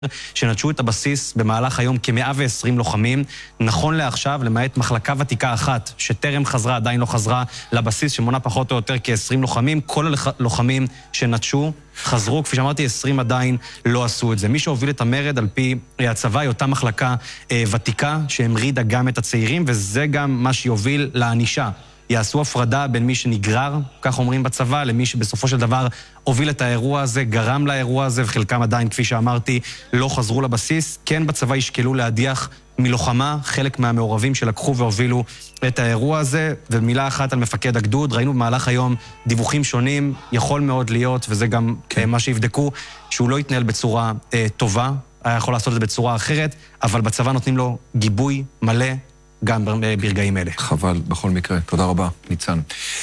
שנטשו את הבסיס במהלך היום כ-120 לוחמים. נכון לעכשיו, למעט מחלקה ותיקה אחת, שטרם חזרה, עדיין לא חזרה לבסיס, שמונה פחות או יותר כ-20 לוחמים. כל הלוחמים שנטשו חזרו, כפי שאמרתי, 20 עדיין לא עשו את זה. מי שהוביל את המרד על פי הצבא היא אותה מחלקה ותיקה, שהמרידה גם את הצעירים, וזה גם מה שיוביל לענישה. יעשו הפרדה בין מי שנגרר, כך אומרים בצבא, למי שבסופו של דבר הוביל את האירוע הזה, גרם לאירוע הזה, וחלקם עדיין, כפי שאמרתי, לא חזרו לבסיס. כן, בצבא ישקלו להדיח מלוחמה, חלק מהמעורבים שלקחו והובילו את האירוע הזה. ומילה אחת על מפקד הגדוד, ראינו במהלך היום דיווחים שונים, יכול מאוד להיות, וזה גם מה שיבדקו, שהוא לא יתנהל בצורה טובה, היה יכול לעשות את זה בצורה אחרת, אבל בצבא נותנים לו גיבוי מלא, גם ברגעים אלה. חבל, בכל מקרה. תודה רבה, ניצן.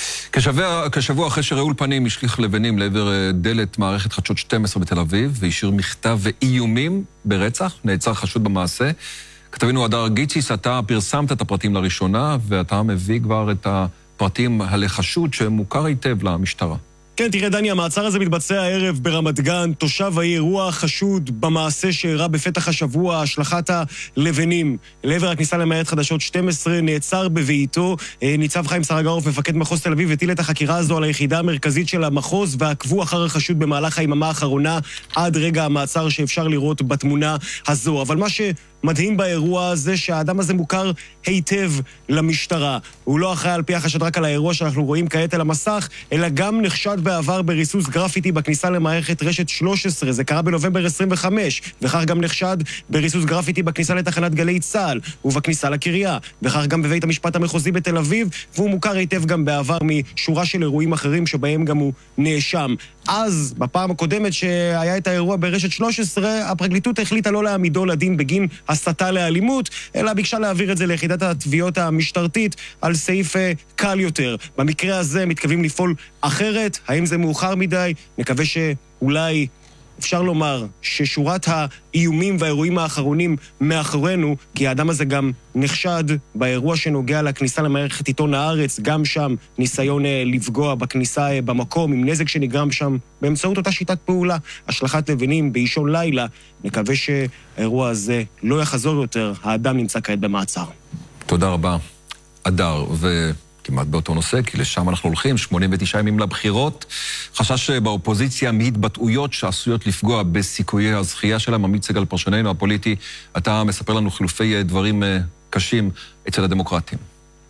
כשבוע אחרי שראול פנים השליך לבנים לעבר דלת מערכת חדשות 12 בתל אביב, והשאיר מכתב ואיומים ברצח, נעצר חשוד במעשה. כתבינו הדר גיציס, אתה פרסמת את הפרטים לראשונה, ואתה מביא כבר את הפרטים על החשוד שמוכר היטב למשטרה. כן, תראה דני, המעצר הזה מתבצע הערב ברמת גן, תושב העיר, הוא החשוד במעשה שאירע בפתח השבוע, השלכת הלבנים לעבר הכניסה למערכת חדשות 12, נעצר בביתו. ניצב חיים סרגרוף, מפקד מחוז תל אביב, הטיל את החקירה הזו על היחידה המרכזית של המחוז, ועקבו אחר החשוד במהלך היממה האחרונה, עד רגע המעצר שאפשר לראות בתמונה הזו. אבל מה מדהים באירוע הזה שהאדם הזה מוכר היטב למשטרה. הוא לא אחראי על פי החשד רק על האירוע שאנחנו רואים כעת על המסך, אלא גם נחשד בעבר בריסוס גרפיטי בכניסה למערכת רשת 13. זה קרה בנובמבר 25, וכך גם נחשד בריסוס גרפיטי בכניסה לתחנת גלי צה"ל ובכניסה לקריה, וכך גם בבית המשפט המחוזי בתל אביב, והוא מוכר היטב גם בעבר משורה של אירועים אחרים שבהם גם הוא נאשם. אז, בפעם הקודמת שהיה את האירוע ברשת 13, הפרקליטות החליטה לא להעמידו לדין בגין הסתה לאלימות, אלא ביקשה להעביר את זה ליחידת התביעות המשטרתית על סעיף קל יותר. במקרה הזה מתכוונים לפעול אחרת. האם זה מאוחר מדי? נקווה שאולי אפשר לומר ששורת האיומים והאירועים האחרונים מאחורינו, כי האדם הזה גם נחשד באירוע שנוגע לכניסה למערכת עיתון הארץ, גם שם ניסיון לפגוע בכניסה במקום, עם נזק שנגרם שם באמצעות אותה שיטת פעולה, השלכת לבנים באישון לילה. נקווה שהאירוע הזה לא יחזור יותר, האדם נמצא כעת במעצר. תודה רבה, אדר, כמעט באותו נושא, כי לשם אנחנו הולכים, 89 ימים לבחירות. חשש באופוזיציה מהתבטאויות שעשויות לפגוע בסיכויי הזכייה שלה. עמית סגל, פרשננו הפוליטי, אתה מספר לנו חילופי דברים קשים אצל הדמוקרטים.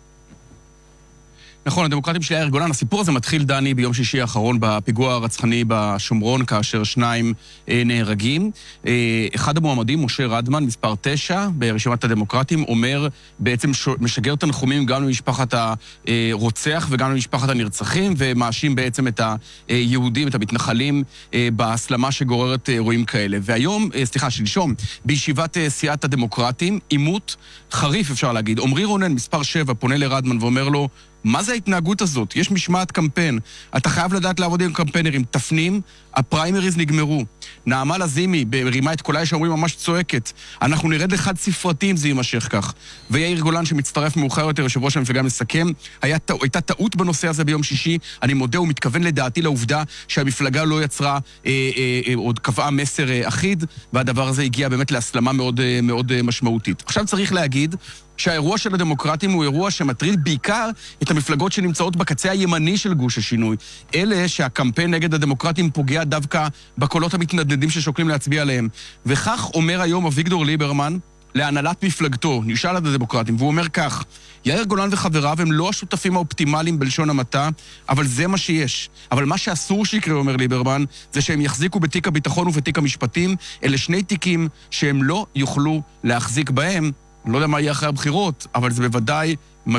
נכון, הדמוקרטים של יאיר גולן. הסיפור הזה מתחיל, דני, ביום שישי האחרון בפיגוע הרצחני בשומרון, כאשר 2 נהרגים. אחד המועמדים, משה רדמן, מספר 9, ברשימת הדמוקרטים, אומר, בעצם משגר תנחומים גם למשפחת הרוצח וגם למשפחת הנרצחים, ומאשים בעצם את היהודים, את המתנחלים, בהסלמה שגוררת אירועים כאלה. והיום, שלשום, בישיבת סיעת הדמוקרטים, עימות חריף, אפשר להגיד. עמרי רונן, מספר 7, פונה לרדמן ואומר לו, מה זה ההתנהגות הזאת? יש משמעת קמפיין. אתה חייב לדעת לעבוד עם קמפיינרים. תפנים, הפריימריז נגמרו. נעמה לזימי, ברימה את קולה שאומרים ממש צועקת. אנחנו נרד לחד ספרתי אם זה יימשך כך. ויאיר גולן שמצטרף מאוחר יותר, יושב ראש המפלגה מסכם, הייתה טעות בנושא הזה ביום שישי. אני מודה, הוא מתכוון לדעתי לעובדה שהמפלגה לא יצרה, עוד קבעה מסר אחיד, והדבר הזה הגיע באמת להסלמה מאוד, מאוד משמעותית. עכשיו צריך להגיד שהאירוע של הדמוקרטים הוא אירוע שמטריד בעיקר את המפלגות שנמצאות בקצה הימני של גוש השינוי. אלה שהקמפיין נגד הדמוקרטים פוגע דווקא בקולות המתנדנדים ששוקלים להצביע עליהם. וכך אומר היום אביגדור ליברמן להנהלת מפלגתו, נשאל על הדמוקרטים, והוא אומר כך, יאיר גולן וחבריו הם לא השותפים האופטימליים בלשון המעטה, אבל זה מה שיש. אבל מה שאסור שיקרה, אומר ליברמן, זה שהם יחזיקו בתיק הביטחון ובתיק המשפטים. אלה 2 תיקים שהם לא יוכלו להחזיק בהם. אני לא יודע מה יהיה אחרי הבחירות, אבל זה בוודאי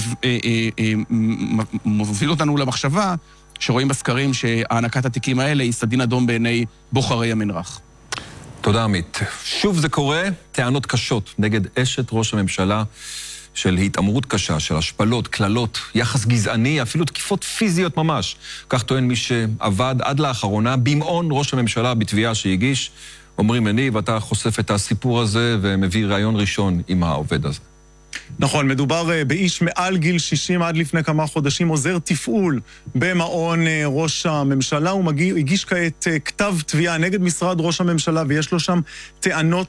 מוביל אותנו למחשבה שרואים בסקרים שהענקת התיקים האלה היא סדין אדום בעיני בוחרי המנרח. תודה עמית. שוב זה קורה, טענות קשות נגד אשת ראש הממשלה של התאמרות קשה, של השפלות, כללות, יחס גזעני, אפילו תקיפות פיזיות ממש. כך טוען מי שעבד עד לאחרונה במעון ראש הממשלה בתביעה שהגיש. עמרי מניב, ואתה חושף את הסיפור הזה ומביא רעיון ראשון עם העובד הזה. נכון, מדובר באיש מעל גיל 60 עד לפני כמה חודשים, עוזר תפעול במעון ראש הממשלה. הוא הגיש כעת כתב תביעה נגד משרד ראש הממשלה, ויש לו שם טענות